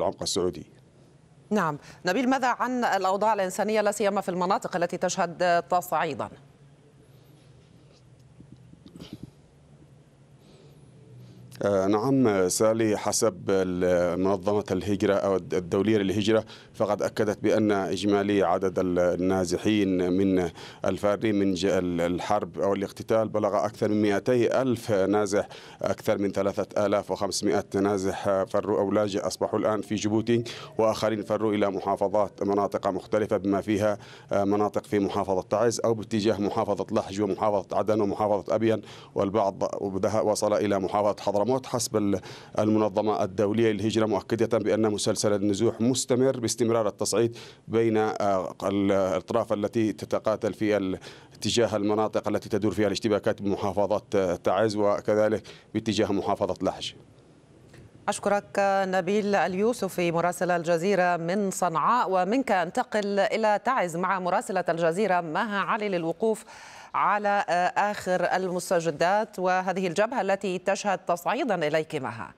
العمق السعودي. نعم، نبيل، ماذا عن الأوضاع الإنسانية لا سيما في المناطق التي تشهد تصعيدا؟ نعم سالي، حسب منظمة الهجرة أو الدولية للهجرة فقد أكدت بأن إجمالي عدد النازحين من الفارين من الحرب أو الاقتتال بلغ أكثر من 200 ألف نازح. أكثر من 3500 نازح فروا أو لاجئ أصبحوا الآن في جيبوتي، وآخرين فروا إلى محافظات مناطق مختلفة بما فيها مناطق في محافظة تعز أو باتجاه محافظة لحج ومحافظة عدن ومحافظة أبين، والبعض وصل إلى محافظة حضرموت. حسب المنظمة الدولية للهجرة مؤكدة بأن مسلسل النزوح مستمر باستمرار التصعيد بين الأطراف التي تتقاتل في اتجاه المناطق التي تدور فيها الاشتباكات بمحافظة تعز وكذلك باتجاه محافظة لحج. أشكرك نبيل اليوسفي مراسل الجزيرة من صنعاء، ومنك انتقل إلى تعز مع مراسلة الجزيرة مها علي للوقوف على آخر المستجدات وهذه الجبهة التي تشهد تصعيدا. إليك مها.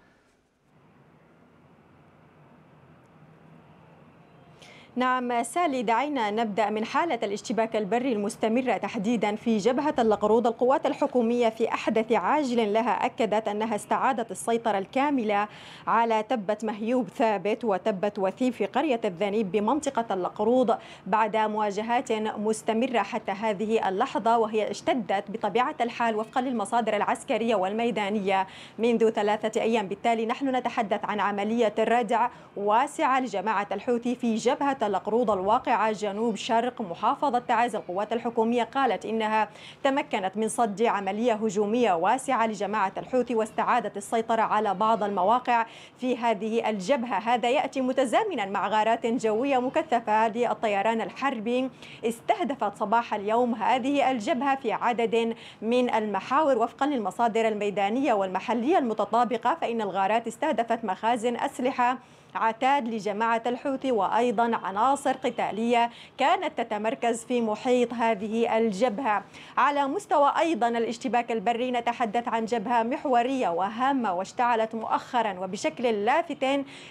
نعم سالي، دعينا نبدأ من حالة الاشتباك البري المستمرة تحديدا في جبهة اللقرود. القوات الحكومية في أحدث عاجل لها أكدت أنها استعادت السيطرة الكاملة على تبة مهيوب ثابت وتبة وثيب في قرية الذنيب بمنطقة اللقرود بعد مواجهات مستمرة حتى هذه اللحظة، وهي اشتدت بطبيعة الحال وفقا للمصادر العسكرية والميدانية منذ 3 أيام. بالتالي نحن نتحدث عن عملية ردع واسعة لجماعة الحوثي في جبهة اللقرود الواقعة جنوب شرق محافظة تعز. القوات الحكومية قالت إنها تمكنت من صد عملية هجومية واسعة لجماعة الحوثي واستعادت السيطرة على بعض المواقع في هذه الجبهة. هذا يأتي متزامنا مع غارات جوية مكثفة للطيران الحربي استهدفت صباح اليوم هذه الجبهة في عدد من المحاور. وفقا للمصادر الميدانية والمحلية المتطابقة فإن الغارات استهدفت مخازن أسلحة عتاد لجماعة الحوثي وأيضا عناصر قتالية كانت تتمركز في محيط هذه الجبهة. على مستوى أيضا الاشتباك البري نتحدث عن جبهة محورية وهامة واشتعلت مؤخرا وبشكل لافت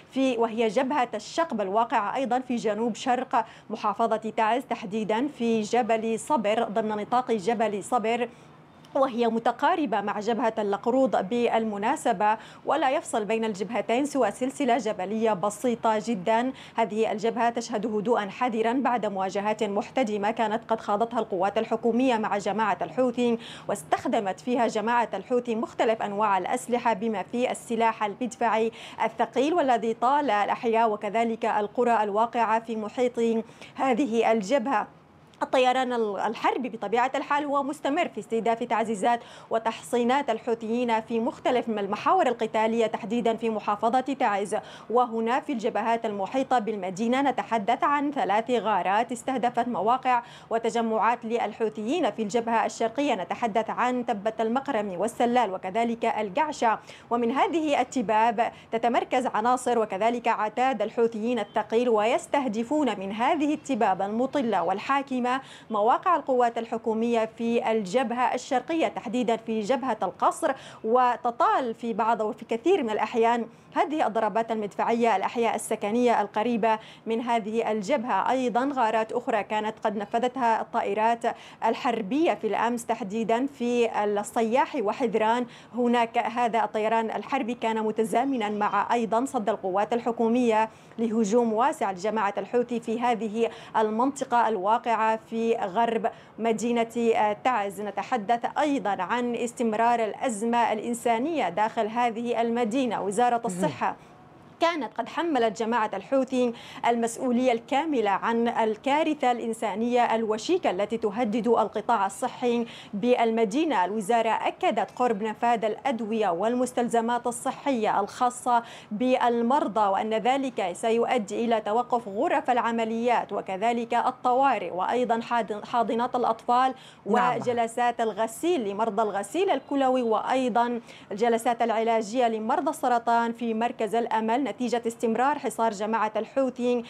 وهي جبهة الشقب الواقعة أيضا في جنوب شرق محافظة تعز تحديدا في جبل صبر ضمن نطاق جبل صبر، وهي متقاربة مع جبهة اللقرود بالمناسبة، ولا يفصل بين الجبهتين سوى سلسلة جبلية بسيطة جدا. هذه الجبهة تشهد هدوءا حذرا بعد مواجهات محتدمة كانت قد خاضتها القوات الحكومية مع جماعة الحوثي، واستخدمت فيها جماعة الحوثي مختلف أنواع الأسلحة بما في السلاح المدفعي الثقيل والذي طال الأحياء وكذلك القرى الواقعة في محيط هذه الجبهة. الطيران الحربي بطبيعة الحال هو مستمر في استهداف تعزيزات وتحصينات الحوثيين في مختلف من المحاور القتالية تحديدا في محافظة تعز. وهنا في الجبهات المحيطة بالمدينة نتحدث عن 3 غارات استهدفت مواقع وتجمعات للحوثيين في الجبهة الشرقية. نتحدث عن تبة المقرمي والسلال وكذلك القعشة، ومن هذه التباب تتمركز عناصر وكذلك عتاد الحوثيين الثقيل ويستهدفون من هذه التباب المطلة والحاكمة مواقع القوات الحكومية في الجبهة الشرقية تحديدا في جبهة القصر، وتطال في بعض وفي كثير من الأحيان هذه الضربات المدفعية الأحياء السكنية القريبة من هذه الجبهة. أيضا غارات أخرى كانت قد نفذتها الطائرات الحربية في الأمس تحديدا في الصياح وحذران. هناك هذا الطيران الحربي كان متزامنا مع أيضا صد القوات الحكومية لهجوم واسع لجماعة الحوثي في هذه المنطقة الواقعة في غرب مدينة تعز. نتحدث أيضا عن استمرار الأزمة الإنسانية داخل هذه المدينة. وزارة الصحة كانت قد حملت جماعة الحوثي المسؤولية الكاملة عن الكارثة الإنسانية الوشيكة التي تهدد القطاع الصحي بالمدينة. الوزارة أكدت قرب نفاذ الأدوية والمستلزمات الصحية الخاصة بالمرضى، وأن ذلك سيؤدي إلى توقف غرف العمليات وكذلك الطوارئ وأيضا حاضنات الأطفال وجلسات الغسيل لمرضى الغسيل الكلوي وأيضا الجلسات العلاجية لمرضى السرطان في مركز الأمل نتيجة استمرار حصار جماعة الحوثي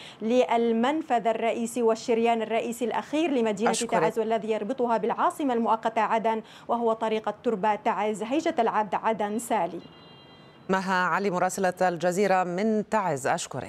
للمنفذ الرئيسي والشريان الرئيسي الأخير لمدينة تعز والذي يربطها بالعاصمة المؤقتة عدن وهو طريق التربة تعز. هيجة العبد عدن. سالي. مها علي مراسلة الجزيرة من تعز، أشكرك.